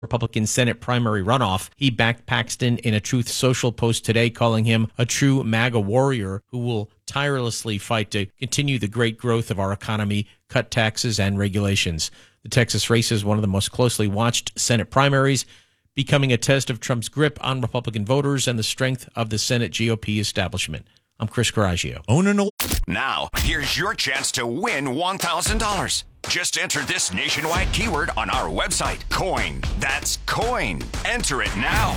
Republican Senate primary runoff. He backed Paxton in a Truth Social post today, calling him a true MAGA warrior who will tirelessly fight to continue the great growth of our economy, cut taxes and regulations. The Texas race is one of the most closely watched Senate primaries, becoming a test of Trump's grip on Republican voters and the strength of the Senate GOP establishment. I'm Chris Coraggio. Now, here's your chance to win $1,000. Just enter this nationwide keyword on our website, COIN. That's COIN. Enter it now.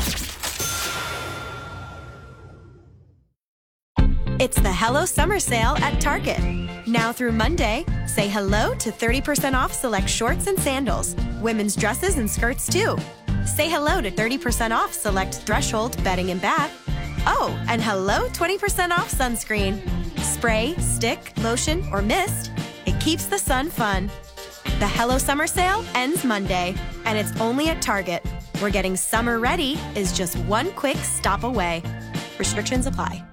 It's the Hello Summer Sale at Target. Now through Monday, say hello to 30% off select shorts and sandals, women's dresses and skirts too. Say hello to 30% off select Threshold bedding and bath. Oh, and hello 20% off sunscreen. Spray, stick, lotion, or mist. It keeps the sun fun. The Hello Summer Sale ends Monday, and it's only at Target, where getting summer ready is just one quick stop away. Restrictions apply.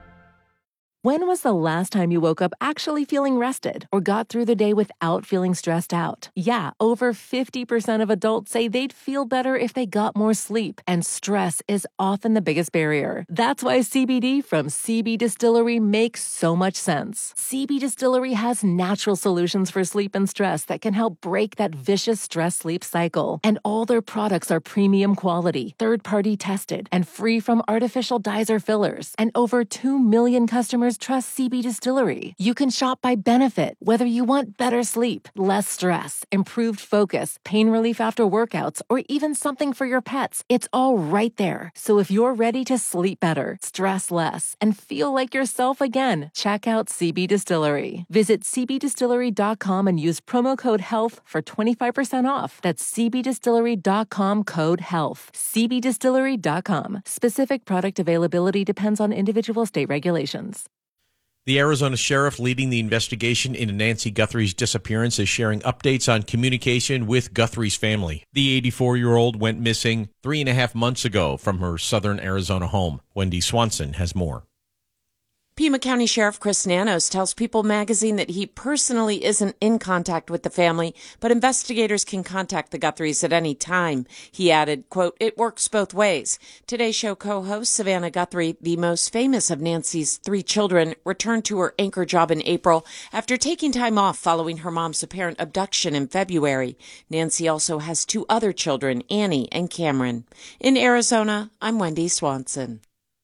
When was the last time you woke up actually feeling rested or got through the day without feeling stressed out? Yeah, over 50% of adults say they'd feel better if they got more sleep, and stress is often the biggest barrier. That's why CBD from CB Distillery makes so much sense. CB Distillery has natural solutions for sleep and stress that can help break that vicious stress-sleep cycle. And all their products are premium quality, third-party tested, and free from artificial dyes or fillers. And over 2 million customers trust CB Distillery. You can shop by benefit, whether you want better sleep, less stress, improved focus, pain relief after workouts, or even something for your pets. It's all right there. So if you're ready to sleep better, stress less, and feel like yourself again, check out CB Distillery. Visit cbdistillery.com and use promo code HEALTH for 25% off. That's cbdistillery.com code HEALTH. cbdistillery.com. Specific product availability depends on individual state regulations. The Arizona sheriff leading the investigation into Nancy Guthrie's disappearance is sharing updates on communication with Guthrie's family. The 84-year-old went missing 3.5 months ago from her southern Arizona home. Wendy Swanson has more. Pima County Sheriff Chris Nanos tells People magazine that he personally isn't in contact with the family, but investigators can contact the Guthries at any time. He added, quote, "It works both ways." Today's show co-host Savannah Guthrie, the most famous of Nancy's 3 children, returned to her anchor job in April after taking time off following her mom's apparent abduction in February. Nancy also has 2 other children, Annie and Cameron. In Arizona, I'm Wendy Swanson.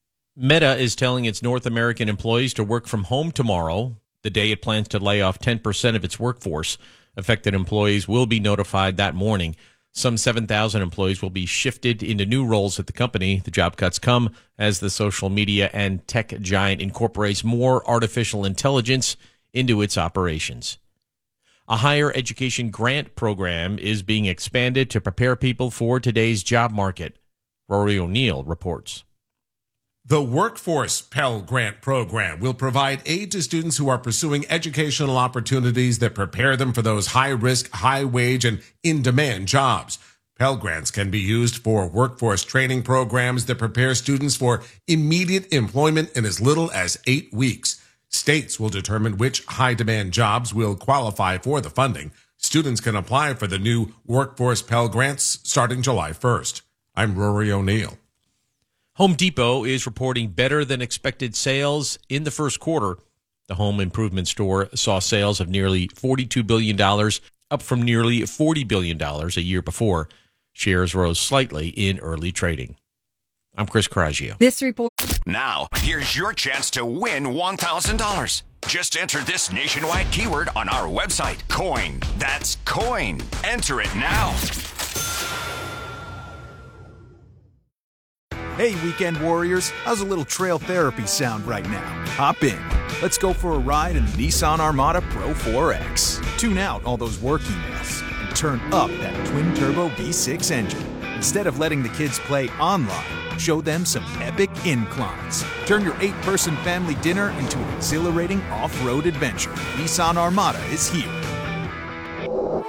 Meta is telling its North American employees to work from home tomorrow, the day it plans to lay off 10% of its workforce. Affected employees will be notified that morning. Some 7,000 employees will be shifted into new roles at the company. The job cuts come as the social media and tech giant incorporates more artificial intelligence into its operations. A higher education grant program is being expanded to prepare people for today's job market. Rory O'Neill reports. The Workforce Pell Grant Program will provide aid to students who are pursuing educational opportunities that prepare them for those high-risk, high-wage, and in-demand jobs. Pell Grants can be used for workforce training programs that prepare students for immediate employment in as little as 8 weeks. States will determine which high-demand jobs will qualify for the funding. Students can apply for the new Workforce Pell Grants starting July 1st. I'm Rory O'Neill. Home Depot is reporting better than expected sales in the first quarter. The home improvement store saw sales of nearly $42 billion, up from nearly $40 billion a year before. Shares rose slightly in early trading. I'm Chris Coraggio. This report. Now, here's your chance to win $1,000. Just enter this nationwide keyword on our website, COIN. That's COIN. Enter it now. Hey, weekend warriors, how's a little trail therapy sound right now? Hop in. Let's go for a ride in the Nissan Armada Pro 4X. Tune out all those work emails and turn up that twin-turbo V6 engine. Instead of letting the kids play online, show them some epic inclines. Turn your 8-person family dinner into an exhilarating off-road adventure. Nissan Armada is here.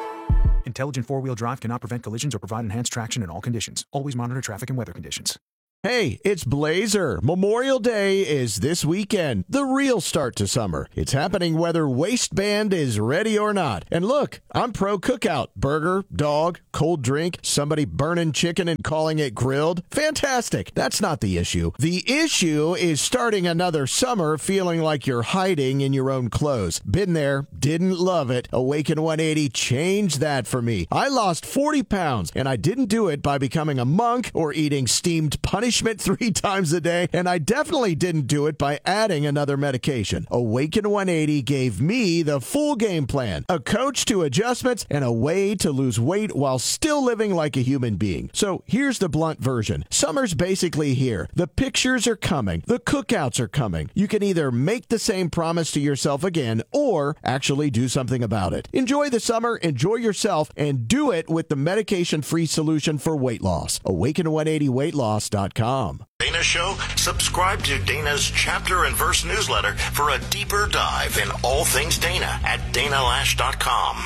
Intelligent four-wheel drive cannot prevent collisions or provide enhanced traction in all conditions. Always monitor traffic and weather conditions. Hey, it's Blazer. Memorial Day is this weekend, the real start to summer. It's happening whether waistband is ready or not. And look, I'm pro cookout. Burger, dog, cold drink, somebody burning chicken and calling it grilled. Fantastic. That's not the issue. The issue is starting another summer feeling like you're hiding in your own clothes. Been there, didn't love it. Awaken 180 changed that for me. I lost 40 pounds, and I didn't do it by becoming a monk or eating steamed punishment 3 times a day, and I definitely didn't do it by adding another medication. Awaken 180 gave me the full game plan, a coach to adjustments, and a way to lose weight while still living like a human being. So here's the blunt version. Summer's basically here. The pictures are coming. The cookouts are coming. You can either make the same promise to yourself again or actually do something about it. Enjoy the summer, enjoy yourself, and do it with the medication-free solution for weight loss. Awaken180weightloss.com. Dana Show? Subscribe to Dana's Chapter and Verse newsletter for a deeper dive in all things Dana at danalash.com.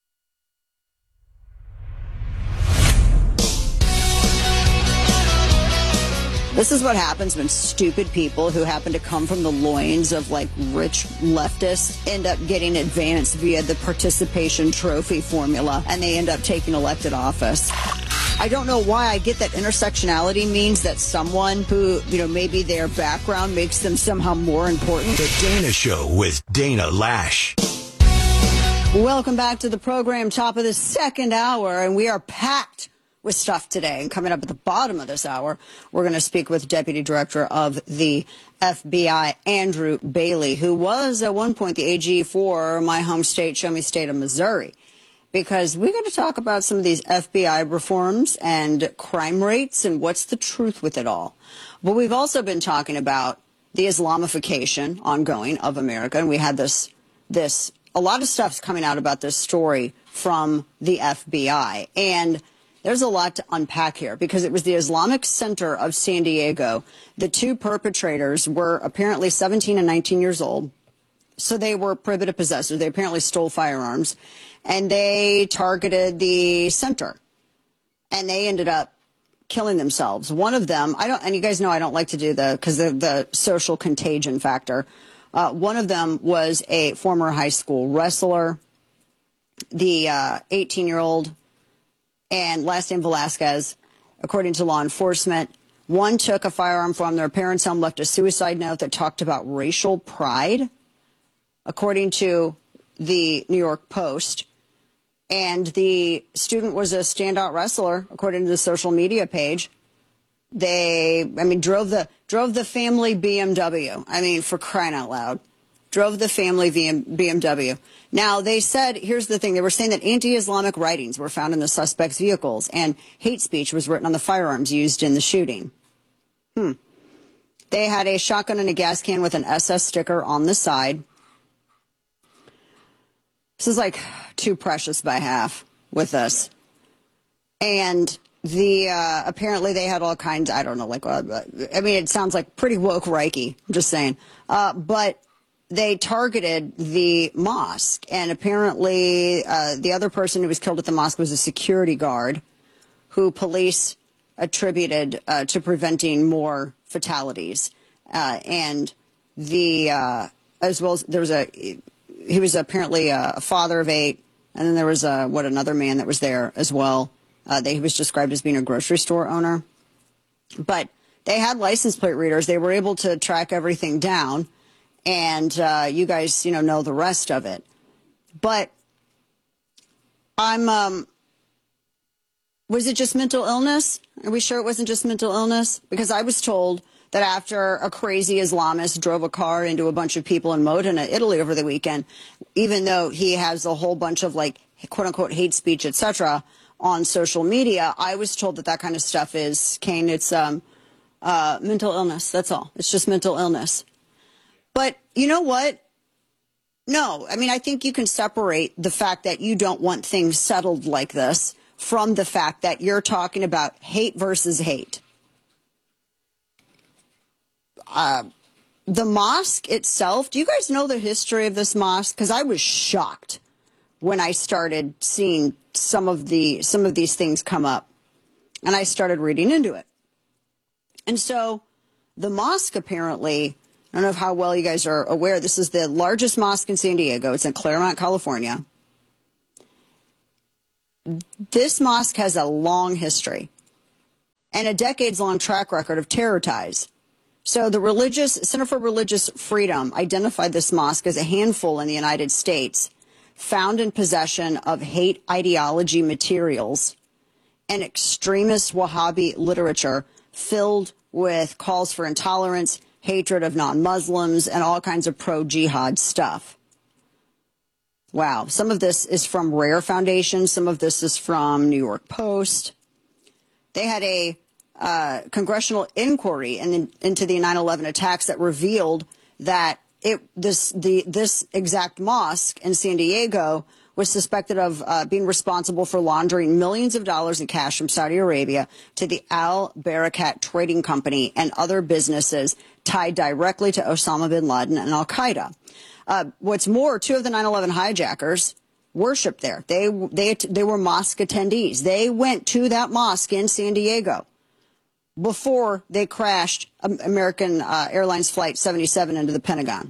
This is what happens when stupid people who happen to come from the loins of like rich leftists end up getting advanced via the participation trophy formula, and they end up taking elected office. I don't know why I get that intersectionality means that someone who, maybe their background makes them somehow more important. The Dana Show with Dana Lash. Welcome back to the program, top of the second hour, and we are packed with stuff today. And coming up at the bottom of this hour, we're going to speak with Deputy Director of the FBI, Andrew Bailey, who was at one point the AG for my home state, show me state of Missouri. Because we're going to talk about some of these FBI reforms and crime rates and what's the truth with it all. But we've also been talking about the Islamification ongoing of America. And we had a lot of stuff's coming out about this story from the FBI. And there's a lot to unpack here because it was the Islamic Center of San Diego. The two perpetrators were apparently 17 and 19 years old. So they were prohibited possessors. They apparently stole firearms. And they targeted the center, and they ended up killing themselves. One of them, and you guys know I don't like to do because of the social contagion factor. One of them was a former high school wrestler, the 18-year-old, and last name Velasquez, according to law enforcement. One took a firearm from their parents' home, left a suicide note that talked about racial pride, according to the New York Post. And the student was a standout wrestler, according to the social media page. They, drove the family BMW. I mean, for crying out loud. Drove the family BMW. Now, they said, here's the thing. They were saying that anti-Islamic writings were found in the suspects' vehicles, and hate speech was written on the firearms used in the shooting. They had a shotgun and a gas can with an SS sticker on the side. This is like too precious by half with us. And apparently they had all kinds, I don't know, it sounds like pretty woke Reiki, I'm just saying. But they targeted the mosque. And apparently the other person who was killed at the mosque was a security guard who police attributed to preventing more fatalities. And as well as he was apparently a father of 8, and then there was another man that was there as well. He was described as being a grocery store owner. But they had license plate readers. They were able to track everything down, and you guys, know the rest of it. But was it just mental illness? Are we sure it wasn't just mental illness? Because I was told that after a crazy Islamist drove a car into a bunch of people in Modena, Italy over the weekend, even though he has a whole bunch of quote-unquote hate speech, etc., on social media, I was told that kind of stuff is, Kane, it's mental illness. That's all. It's just mental illness. But you know what? No, I think you can separate the fact that you don't want things settled like this from the fact that you're talking about hate versus hate. The mosque itself, do you guys know the history of this mosque? Because I was shocked when I started seeing some of these things come up, and I started reading into it. And so the mosque apparently, I don't know how well you guys are aware, this is the largest mosque in San Diego. It's in Claremont, California. This mosque has a long history and a decades-long track record of terror ties. So the Center for Religious Freedom identified this mosque as a handful in the United States found in possession of hate ideology materials and extremist Wahhabi literature filled with calls for intolerance, hatred of non-Muslims, and all kinds of pro-jihad stuff. Wow. Some of this is from Rare Foundation. Some of this is from New York Post. They had a congressional inquiry into the 9/11 attacks that revealed that this exact mosque in San Diego was suspected of being responsible for laundering millions of dollars in cash from Saudi Arabia to the Al Barakat Trading Company and other businesses tied directly to Osama bin Laden and Al Qaeda. What's more, 2 of the 9/11 hijackers worshiped there. They were mosque attendees. They went to that mosque in San Diego before they crashed American Airlines Flight 77 into the Pentagon.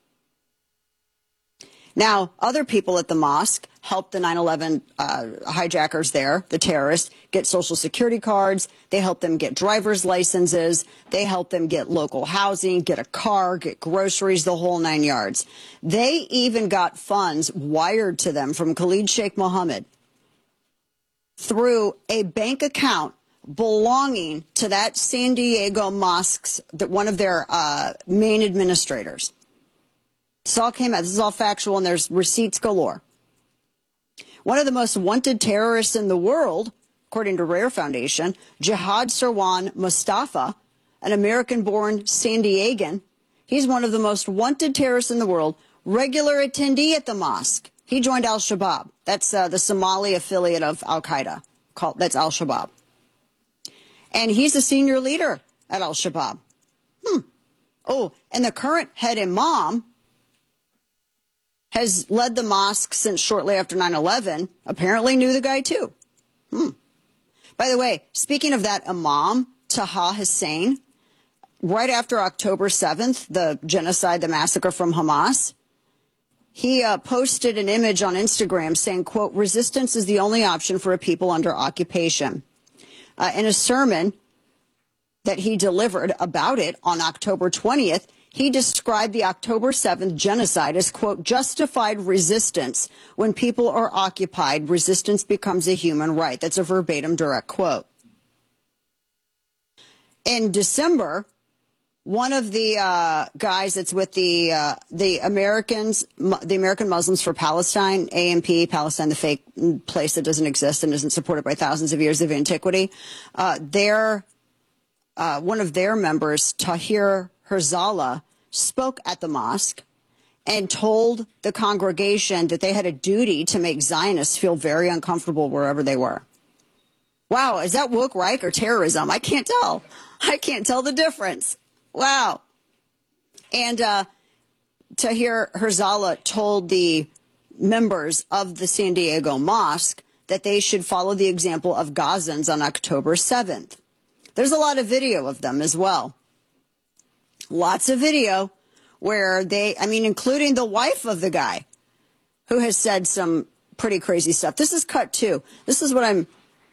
Now, other people at the mosque helped the 9/11 hijackers there, the terrorists, get Social Security cards. They helped them get driver's licenses. They helped them get local housing, get a car, get groceries, the whole 9 yards. They even got funds wired to them from Khalid Sheikh Mohammed through a bank account belonging to that San Diego mosque's, one of their main administrators. This all came out. This is all factual, and there's receipts galore. One of the most wanted terrorists in the world, according to Rare Foundation, Jihad Sirwan Mustafa, an American-born San Diegan. He's one of the most wanted terrorists in the world, regular attendee at the mosque. He joined Al-Shabaab. That's the Somali affiliate of Al-Qaeda. That's Al-Shabaab. And he's a senior leader at Al-Shabaab. Oh, and the current head imam has led the mosque since shortly after 9/11, apparently knew the guy too. By the way, speaking of that imam, Taha Hussein, right after October 7th, the genocide, the massacre from Hamas, he posted an image on Instagram saying, quote, "Resistance is the only option for a people under occupation." In a sermon that he delivered about it on October 20th, he described the October 7th genocide as, quote, "justified resistance. When people are occupied, resistance becomes a human right." That's a verbatim direct quote. In December, one of the guys that's with the American Muslims for Palestine, AMP, Palestine, the fake place that doesn't exist and isn't supported by thousands of years of antiquity, one of their members, Tahir Herzallah, spoke at the mosque and told the congregation that they had a duty to make Zionists feel very uncomfortable wherever they were. Wow, is that woke right or terrorism? I can't tell. I can't tell the difference. Wow. And Tahir Herzallah told the members of the San Diego Mosque that they should follow the example of Gazans on October 7th. There's a lot of video of them as well. Lots of video where including the wife of the guy who has said some pretty crazy stuff. This is cut two. You want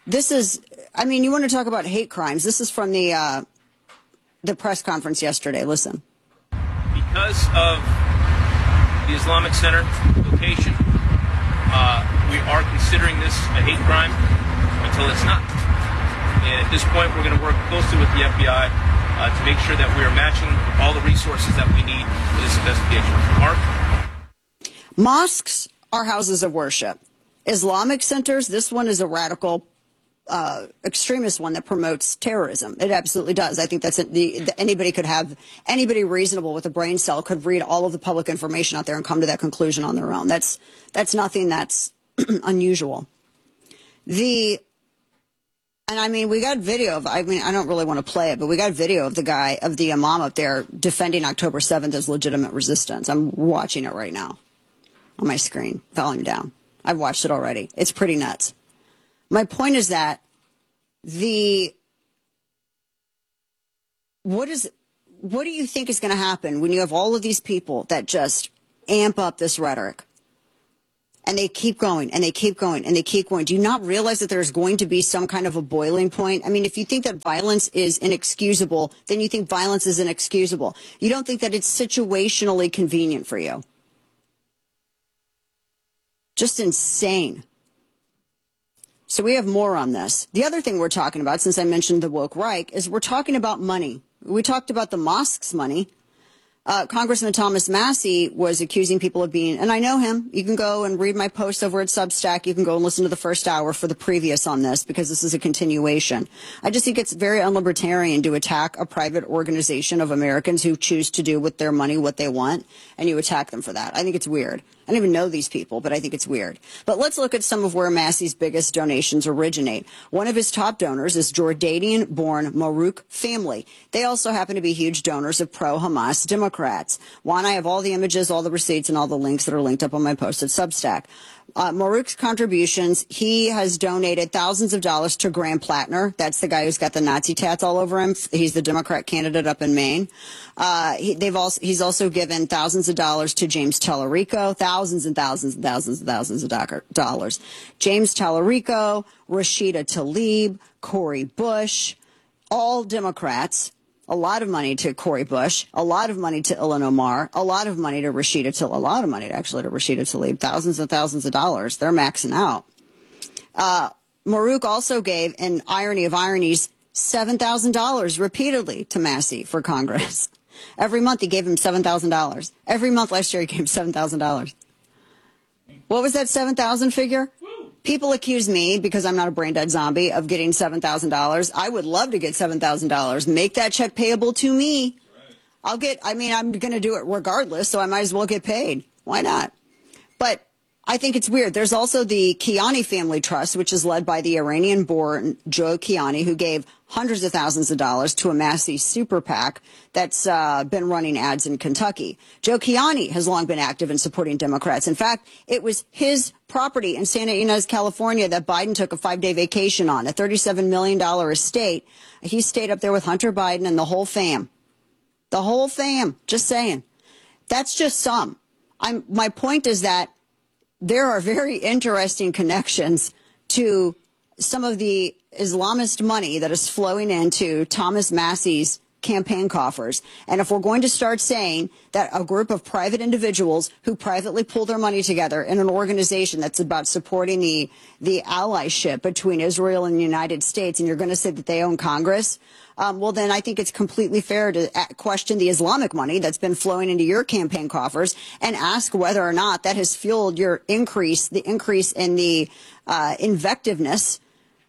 to talk about hate crimes. This is from the press conference yesterday. Listen. Because of the Islamic Center location, we are considering this a hate crime until it's not. And at this point, we're going to work closely with the FBI to make sure that we are matching all the resources that we need for this investigation. Mark? Mosques are houses of worship. Islamic centers, this one is a radical extremist one that promotes terrorism. It absolutely does. I think that's anybody reasonable with a brain cell could read all of the public information out there and come to that conclusion on their own. That's nothing that's unusual. We got video of, I don't really want to play it, but we got video of the imam up there defending October 7th as legitimate resistance. I'm watching it right now on my screen, volume down. I've watched it already. It's pretty nuts. My point is that the what do you think is going to happen when you have all of these people that just amp up this rhetoric? And they keep going, and they keep going, and they keep going. Do you not realize that there's going to be some kind of a boiling point? I mean, if you think that violence is inexcusable, then you think violence is inexcusable. You don't think that it's situationally convenient for you. Just insane. So we have more on this. The other thing we're talking about, since I mentioned the woke Reich, is we're talking about money. We talked about the mosque's money. Congressman Thomas Massie was accusing people of being, and I know him. You can go and read my post over at Substack. You can go and listen to the first hour for the previous on this, because this is a continuation. I just think it's very unlibertarian to attack a private organization of Americans who choose to do with their money what they want, and you attack them for that. I think it's weird. I don't even know these people, but I think it's weird. But let's look at some of where Massie's biggest donations originate. One of his top donors is Jordanian-born Marouk family. They also happen to be huge donors of pro-Hamas Democrats. Juan, I have all the images, all the receipts, and all the links that are linked up on my post at Substack. Marouk's contributions, he has donated thousands of dollars to Graham Plattner. That's the guy who's got the Nazi tats all over him. He's the Democrat candidate up in Maine. He's also given thousands of dollars to James Tallarico, thousands and thousands and thousands and thousands of dollars. James Tallarico, Rashida Tlaib, Cori Bush, all Democrats. A lot of money to Cori Bush, a lot of money to Ilhan Omar, a lot of money to Rashida Tlaib, thousands and thousands of dollars. They're maxing out. Marouk also gave, in irony of ironies, $7,000 repeatedly to Massie for Congress. Every month he gave him $7,000. Every month last year he gave him $7,000. What was that 7,000 figure? People accuse me, because I'm not a brain dead zombie, of getting $7,000. I would love to get $7,000. Make that check payable to me. I'm going to do it regardless, so I might as well get paid. Why not? But I think it's weird. There's also the Kiani Family Trust, which is led by the Iranian-born Joe Kiani, who gave hundreds of thousands of dollars to a Massey super PAC that's been running ads in Kentucky. Joe Kiani has long been active in supporting Democrats. In fact, it was his property in Santa Ynez, California, that Biden took a 5-day vacation on, a $37 million estate. He stayed up there with Hunter Biden and the whole fam. The whole fam. Just saying. That's just some. My point is that there are very interesting connections to some of the Islamist money that is flowing into Thomas Massie's campaign coffers. And if we're going to start saying that a group of private individuals who privately pull their money together in an organization that's about supporting the allyship between Israel and the United States, and you're going to say that they own Congress, well, then I think it's completely fair to question the Islamic money that's been flowing into your campaign coffers and ask whether or not that has fueled your the increase in the invectiveness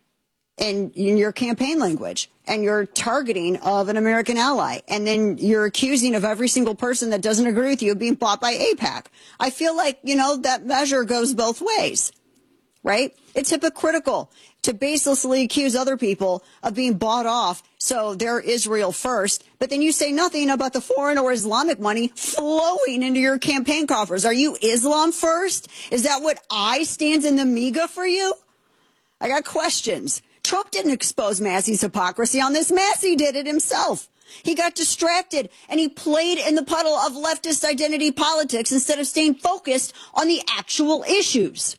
in your campaign language and your targeting of an American ally. And then you're accusing of every single person that doesn't agree with you of being bought by AIPAC. I feel like, that measure goes both ways, right? It's hypocritical to baselessly accuse other people of being bought off, so they're Israel first, but then you say nothing about the foreign or Islamic money flowing into your campaign coffers. Are you Islam first? Is that what I stands in the MEGA for you? I got questions. Trump didn't expose Massie's hypocrisy on this. Massie did it himself. He got distracted and he played in the puddle of leftist identity politics instead of staying focused on the actual issues.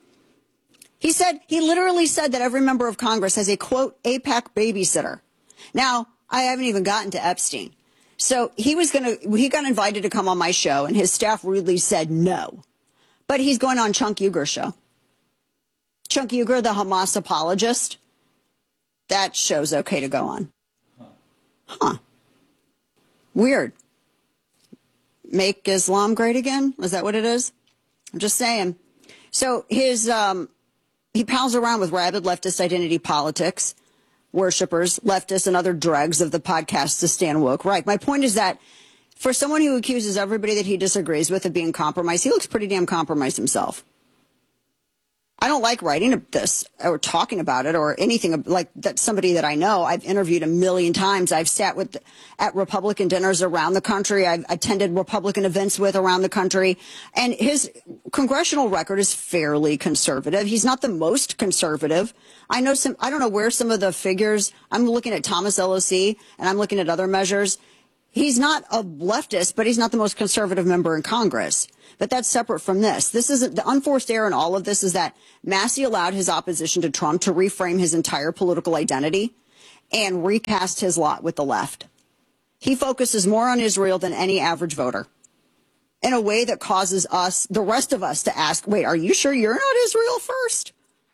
He literally said that every member of Congress has a, quote, AIPAC babysitter. Now, I haven't even gotten to Epstein. So he got invited to come on my show and his staff rudely said no. But he's going on Chunk Uger's show. Chunk Uger, the Hamas apologist. That show's okay to go on. Huh. Weird. Make Islam great again? Is that what it is? I'm just saying. So he pals around with rabid leftist identity politics, worshipers, leftists, and other dregs of the podcast to stand woke. Right. My point is that for someone who accuses everybody that he disagrees with of being compromised, he looks pretty damn compromised himself. I don't like writing this or talking about it or anything like that. Somebody that I know, I've interviewed a million times. I've sat at Republican dinners around the country. I've attended Republican events with around the country. And his congressional record is fairly conservative. He's not the most conservative. I don't know where some of the figures, I'm looking at Thomas LOC and I'm looking at other measures. He's not a leftist, but he's not the most conservative member in Congress. But that's separate from this. This isn't the unforced error in all of this is that Massey allowed his opposition to Trump to reframe his entire political identity and recast his lot with the left. He focuses more on Israel than any average voter in a way that causes us, the rest of us, to ask, wait, are you sure you're not Israel first?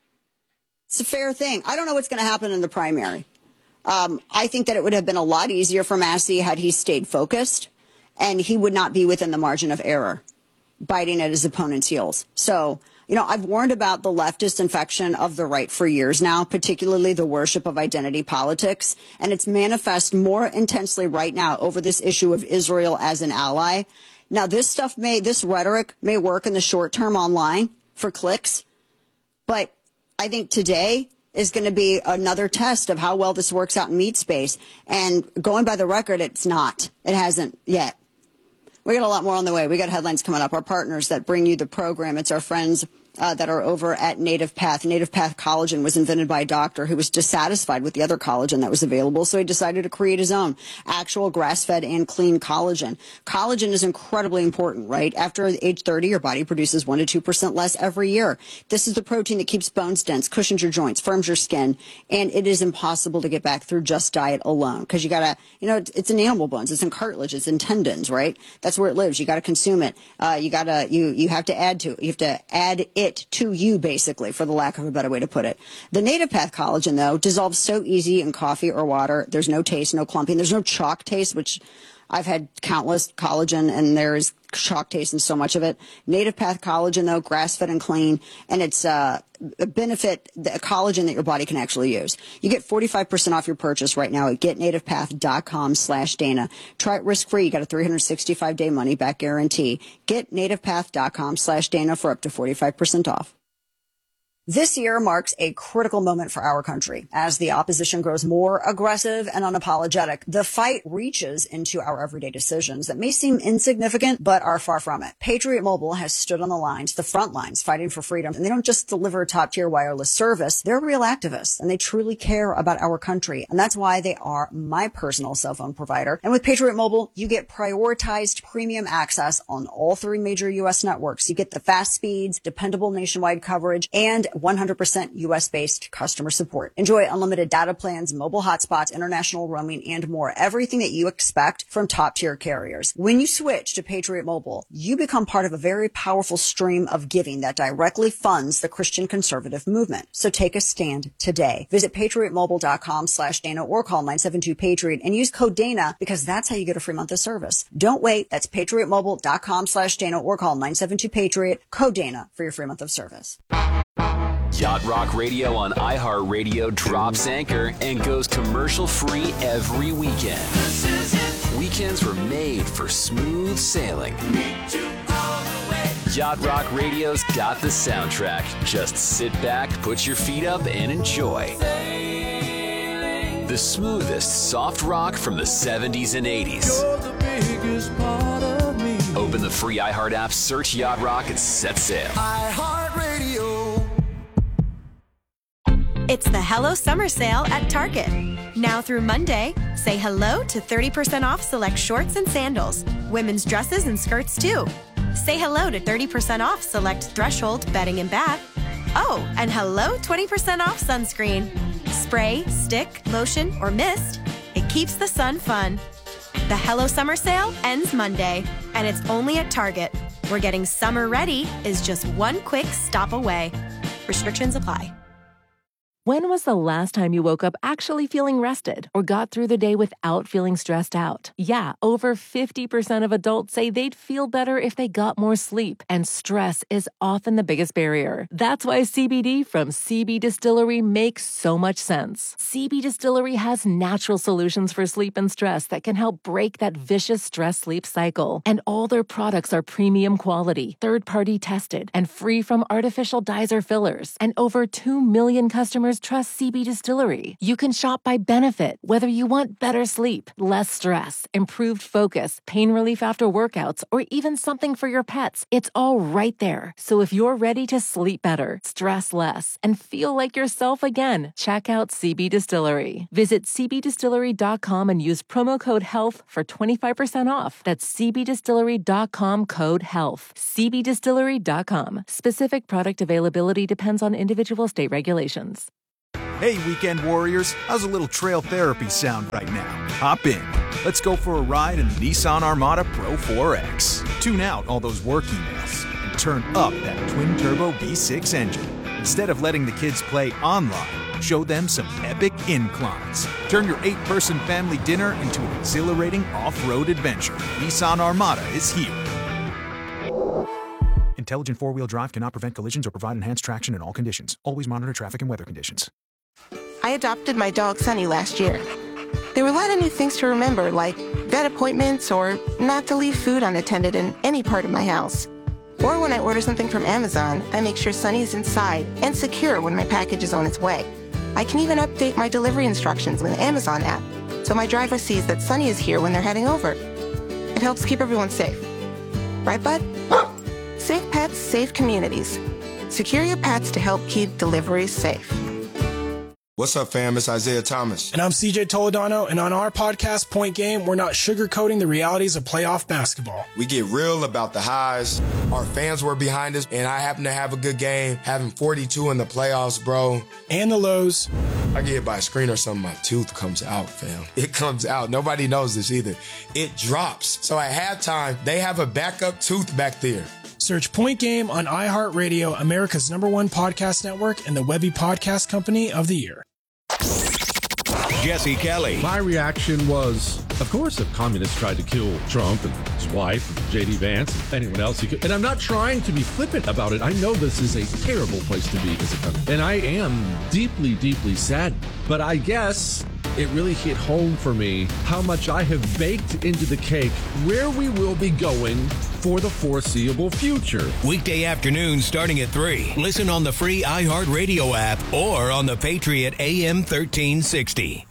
It's a fair thing. I don't know what's going to happen in the primary. I think that it would have been a lot easier for Massey had he stayed focused, and he would not be within the margin of error, biting at his opponent's heels. So, I've warned about the leftist infection of the right for years now, particularly the worship of identity politics. And it's manifest more intensely right now over this issue of Israel as an ally. Now, this rhetoric may work in the short term online for clicks. But I think today is going to be another test of how well this works out in meat space. And going by the record, it's not. It hasn't yet. We got a lot more on the way. We got headlines coming up. Our partners that bring you the program, it's our friends that are over at Native Path. Native Path collagen was invented by a doctor who was dissatisfied with the other collagen that was available, so he decided to create his own actual grass-fed and clean collagen. Collagen is incredibly important, right? After age 30, your body produces 1% to 2% less every year. This is the protein that keeps bones dense, cushions your joints, firms your skin, and it is impossible to get back through just diet alone because you got to, it's in animal bones, it's in cartilage, it's in tendons, right? That's where it lives. You got to consume it. You have to add it to you, basically, for the lack of a better way to put it. The Native Path collagen, though, dissolves so easy in coffee or water. There's no taste, no clumping. There's no chalk taste, which I've had countless collagen, and there's chalk taste in so much of it. Native Path collagen, though, grass-fed and clean, and it's a benefit, the collagen that your body can actually use. You get 45% off your purchase right now at getnativepath.com/Dana. Try it risk-free. You got a 365-day money-back guarantee. Getnativepath.com/Dana for up to 45% off. This year marks a critical moment for our country. As the opposition grows more aggressive and unapologetic, the fight reaches into our everyday decisions that may seem insignificant, but are far from it. Patriot Mobile has stood on the front lines, fighting for freedom. And they don't just deliver top-tier wireless service. They're real activists, and they truly care about our country. And that's why they are my personal cell phone provider. And with Patriot Mobile, you get prioritized premium access on all 3 major U.S. networks. You get the fast speeds, dependable nationwide coverage, and 100% U.S.-based customer support. Enjoy unlimited data plans, mobile hotspots, international roaming, and more. Everything that you expect from top-tier carriers. When you switch to Patriot Mobile, you become part of a very powerful stream of giving that directly funds the Christian conservative movement. So take a stand today. Visit patriotmobile.com/Dana or call 972-PATRIOT and use code Dana because that's how you get a free month of service. Don't wait. That's patriotmobile.com/Dana or call 972-PATRIOT, code Dana for your free month of service. Yacht Rock Radio on iHeartRadio drops anchor and goes commercial-free every weekend. Weekends were made for smooth sailing. Yacht Rock Radio's got the soundtrack. Just sit back, put your feet up, and enjoy. The smoothest soft rock from the 70s and 80s. Open the free iHeart app, search Yacht Rock, and set sail. iHeartRadio. It's the Hello Summer Sale at Target. Now through Monday, say hello to 30% off select shorts and sandals. Women's dresses and skirts, too. Say hello to 30% off select Threshold bedding and bath. Oh, and hello 20% off sunscreen. Spray, stick, lotion, or mist. It keeps the sun fun. The Hello Summer Sale ends Monday, and it's only at Target, where getting summer ready is just one quick stop away. Restrictions apply. When was the last time you woke up actually feeling rested or got through the day without feeling stressed out? Yeah, over 50% of adults say they'd feel better if they got more sleep, and stress is often the biggest barrier. That's why CBD from CB Distillery makes so much sense. CB Distillery has natural solutions for sleep and stress that can help break that vicious stress-sleep cycle. And all their products are premium quality, third-party tested, and free from artificial dyes or fillers. And over 2 million customers trust CB Distillery. You can shop by benefit, whether you want better sleep, less stress, improved focus, pain relief after workouts, or even something for your pets. It's all right there. So if you're ready to sleep better, stress less, and feel like yourself again, check out CB Distillery. Visit cbdistillery.com and use promo code HEALTH for 25% off. That's cbdistillery.com code HEALTH. cbdistillery.com. Specific product availability depends on individual state regulations. Hey, weekend warriors, how's a little trail therapy sound right now? Hop in. Let's go for a ride in the Nissan Armada Pro 4X. Tune out all those work emails and turn up that twin-turbo V6 engine. Instead of letting the kids play online, show them some epic inclines. Turn your 8-person family dinner into an exhilarating off-road adventure. Nissan Armada is here. Intelligent four-wheel drive cannot prevent collisions or provide enhanced traction in all conditions. Always monitor traffic and weather conditions. I adopted my dog Sunny last year. There were a lot of new things to remember, like vet appointments or not to leave food unattended in any part of my house. Or when I order something from Amazon, I make sure Sunny is inside and secure when my package is on its way. I can even update my delivery instructions with the Amazon app, so my driver sees that Sunny is here when they're heading over. It helps keep everyone safe. Right, bud? Safe pets, safe communities. Secure your pets to help keep deliveries safe. What's up, fam? It's Isaiah Thomas. And I'm CJ Toledano, and on our podcast, Point Game, we're not sugarcoating the realities of playoff basketball. We get real about the highs. Our fans were behind us, and I happen to have a good game, having 42 in the playoffs, bro. And the lows. I get hit by a screen or something, my tooth comes out, fam. It comes out. Nobody knows this either. It drops. So at halftime, they have a backup tooth back there. Search Point Game on iHeartRadio, America's #1 podcast network, and the Webby Podcast Company of the Year. Jesse Kelly. My reaction was, of course, if communists tried to kill Trump and his wife, and J.D. Vance, and anyone else he could. And I'm not trying to be flippant about it. I know this is a terrible place to be as a country. And I am deeply, deeply sad. But I guess it really hit home for me how much I have baked into the cake where we will be going for the foreseeable future. Weekday afternoons starting at 3. Listen on the free iHeartRadio app or on the Patriot AM 1360.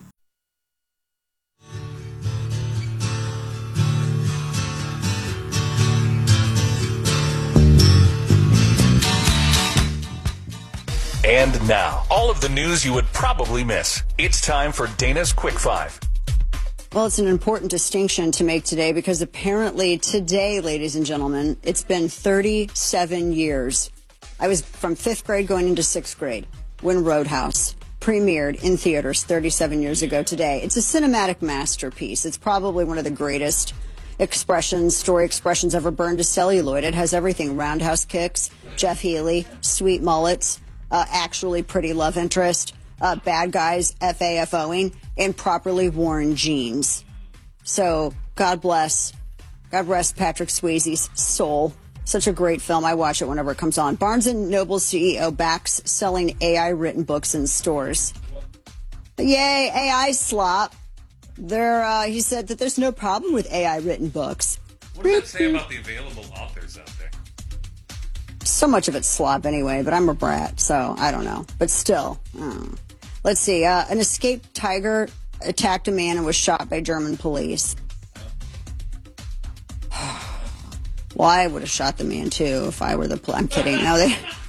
And now, all of the news you would probably miss. It's time for Dana's Quick Five. Well, it's an important distinction to make today because apparently today, ladies and gentlemen, it's been 37 years. I was from 5th grade going into 6th grade when Roadhouse premiered in theaters 37 years ago today. It's a cinematic masterpiece. It's probably one of the greatest story expressions ever burned to celluloid. It has everything: roundhouse kicks, Jeff Healey, sweet mullets, actually pretty love interest, bad guys FAFOing, and properly worn jeans. So God rest Patrick Swayze's soul. Such a great film. I watch it whenever it comes on. Barnes & Noble CEO backs selling AI-written books in stores. Yay, AI slop. He said that there's no problem with AI-written books. What does that say about the available authors out there? So much of it's slop anyway, but I'm a brat, so I don't know. But still. Let's see. An escaped tiger attacked a man and was shot by German police. Well, I would have shot the man, too, if I were the I'm kidding. No,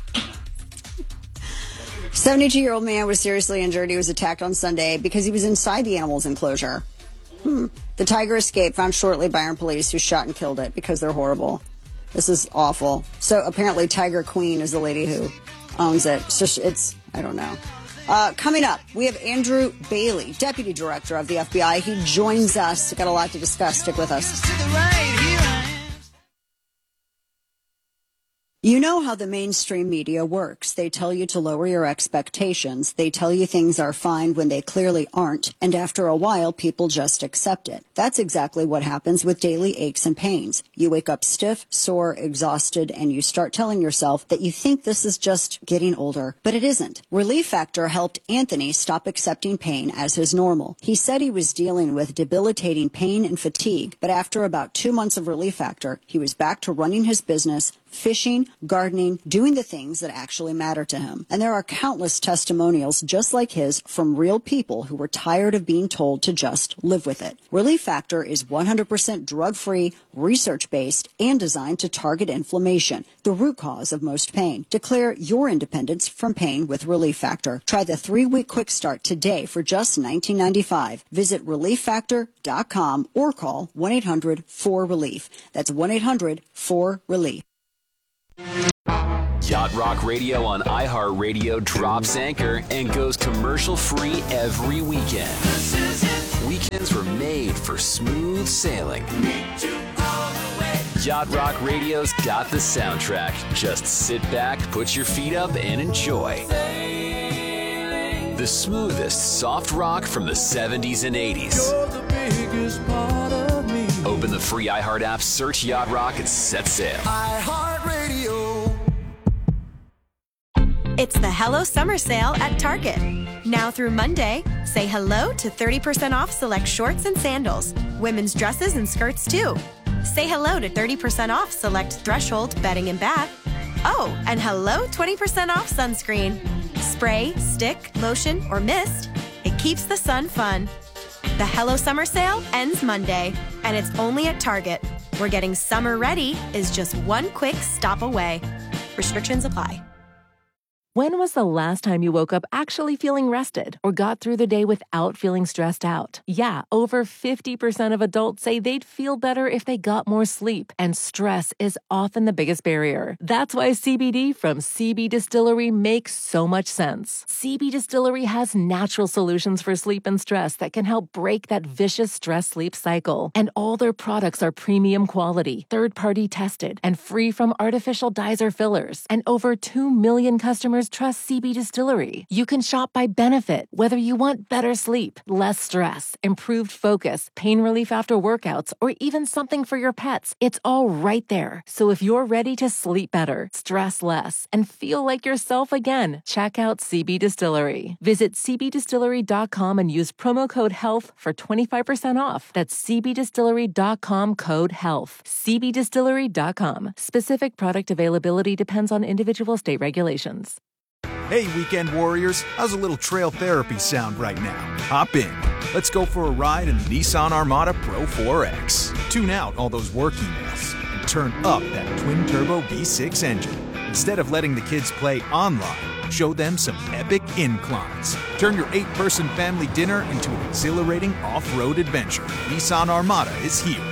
72-year-old man was seriously injured. He was attacked on Sunday because he was inside the animal's enclosure. The tiger escaped, found shortly by Iron police, who shot and killed it because they're horrible. This is awful. So apparently Tiger Queen is the lady who owns it. So it's, I don't know. Coming up, we have Andrew Bailey, Deputy Director of the FBI. He joins us. We've got a lot to discuss. Stick with us. You know how the mainstream media works. They tell you to lower your expectations. They tell you things are fine when they clearly aren't. And after a while, people just accept it. That's exactly what happens with daily aches and pains. You wake up stiff, sore, exhausted, and you start telling yourself that you think this is just getting older. But it isn't. Relief Factor helped Anthony stop accepting pain as his normal. He said he was dealing with debilitating pain and fatigue, but after about 2 months of Relief Factor, he was back to running his business, fishing, gardening, doing the things that actually matter to him. And there are countless testimonials just like his from real people who were tired of being told to just live with it. Relief Factor is 100% drug-free, research-based, and designed to target inflammation, the root cause of most pain. Declare your independence from pain with Relief Factor. Try the 3-week quick start today for just $19.95. Visit ReliefFactor.com or call 1-800-4RELIEF. That's 1-800-4RELIEF. Yacht Rock Radio on iHeartRadio drops anchor and goes commercial-free every weekend. Weekends were made for smooth sailing. Yacht Rock Radio's got the soundtrack. Just sit back, put your feet up, and enjoy. The smoothest soft rock from the 70s and 80s. Open the free iHeart app, search Yacht Rock, and set sail. iHeartRadio. It's the Hello Summer Sale at Target. Now through Monday, say hello to 30% off select shorts and sandals. Women's dresses and skirts too. Say hello to 30% off select Threshold bedding and bath. Oh, and hello 20% off sunscreen. Spray, stick, lotion, or mist. It keeps the sun fun. The Hello Summer Sale ends Monday, and it's only at Target, where getting summer ready is just one quick stop away. Restrictions apply. When was the last time you woke up actually feeling rested or got through the day without feeling stressed out? Yeah, over 50% of adults say they'd feel better if they got more sleep, and stress is often the biggest barrier. That's why CBD from CB Distillery makes so much sense. CB Distillery has natural solutions for sleep and stress that can help break that vicious stress-sleep cycle. And all their products are premium quality, third-party tested, and free from artificial dyes or fillers. And over 2 million customers trust CB Distillery. You can shop by benefit, whether you want better sleep, less stress, improved focus, pain relief after workouts, or even something for your pets. It's all right there. So if you're ready to sleep better, stress less, and feel like yourself again, check out CB Distillery. Visit cbdistillery.com and use promo code HEALTH for 25% off. That's cbdistillery.com code HEALTH. cbdistillery.com. Specific product availability depends on individual state regulations. Hey, weekend warriors, how's a little trail therapy sound right now? Hop in. Let's go for a ride in the Nissan Armada Pro 4X. Tune out all those work emails and turn up that twin-turbo V6 engine. Instead of letting the kids play online, show them some epic inclines. Turn your 8-person family dinner into an exhilarating off-road adventure. Nissan Armada is here.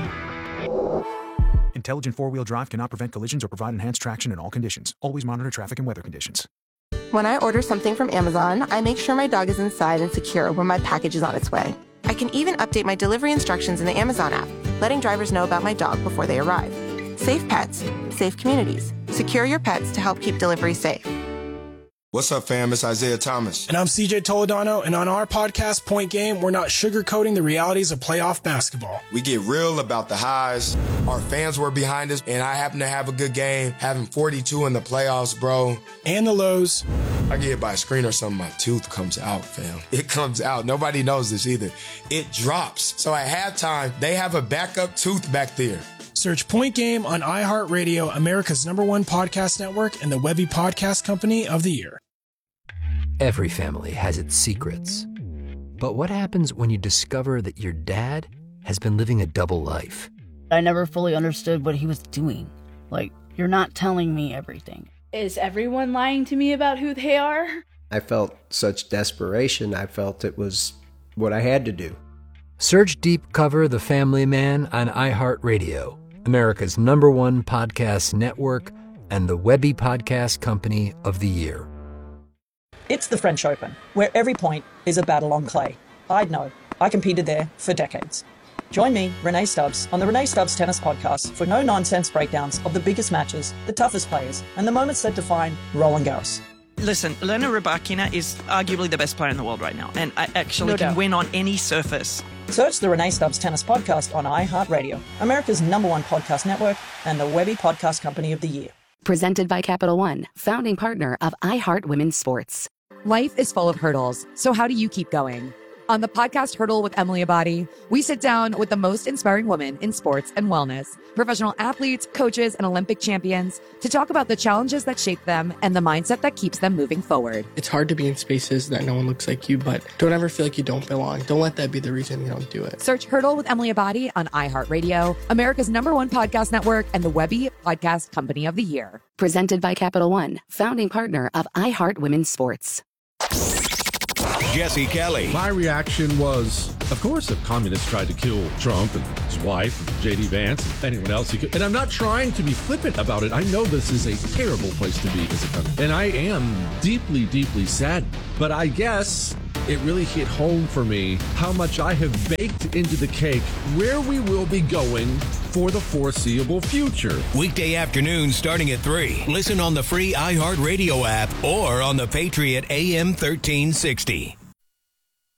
Intelligent four-wheel drive cannot prevent collisions or provide enhanced traction in all conditions. Always monitor traffic and weather conditions. When I order something from Amazon, I make sure my dog is inside and secure when my package is on its way. I can even update my delivery instructions in the Amazon app, letting drivers know about my dog before they arrive. Safe pets, safe communities. Secure your pets to help keep delivery safe. What's up, fam? It's Isaiah Thomas. And I'm CJ Toledano, and on our podcast, Point Game, we're not sugarcoating the realities of playoff basketball. We get real about the highs. Our fans were behind us, and I happen to have a good game, having 42 in the playoffs, bro. And the lows. I get hit by a screen or something, my tooth comes out, fam. It comes out. Nobody knows this either. It drops. So at halftime, they have a backup tooth back there. Search Point Game on iHeartRadio, America's #1 podcast network, and the Webby Podcast Company of the Year. Every family has its secrets. But what happens when you discover that your dad has been living a double life? I never fully understood what he was doing. Like, you're not telling me everything. Is everyone lying to me about who they are? I felt such desperation. I felt it was what I had to do. Search Deep Cover The Family Man on iHeartRadio, America's #1 podcast network, and the Webby Podcast Company of the Year. It's the French Open, where every point is a battle on clay. I'd know. I competed there for decades. Join me, Renee Stubbs, on the Renee Stubbs Tennis Podcast for no-nonsense breakdowns of the biggest matches, the toughest players, and the moments that define Roland Garros. Listen, Elena Rybakina is arguably the best player in the world right now, and I actually No can doubt. win on any surface. Search the Renee Stubbs Tennis Podcast on iHeartRadio, America's #1 podcast network, and the Webby Podcast Company of the Year. Presented by Capital One, founding partner of iHeart Women's Sports. Life is full of hurdles, so how do you keep going? On the podcast Hurdle with Emily Abadi, we sit down with the most inspiring women in sports and wellness, professional athletes, coaches, and Olympic champions to talk about the challenges that shape them and the mindset that keeps them moving forward. It's hard to be in spaces that no one looks like you, but don't ever feel like you don't belong. Don't let that be the reason you don't do it. Search Hurdle with Emily Abadi on iHeartRadio, America's #1 podcast network, and the Webby Podcast Company of the Year. Presented by Capital One, founding partner of iHeart Women's Sports. Jesse Kelly. My reaction was, of course, if communists tried to kill Trump and his wife, and J.D. Vance, and anyone else he could. And I'm not trying to be flippant about it. I know this is a terrible place to be as a country. And I am deeply, deeply sad. But I guess it really hit home for me how much I have baked into the cake where we will be going for the foreseeable future. Weekday afternoons starting at 3. Listen on the free iHeartRadio app or on the Patriot AM 1360.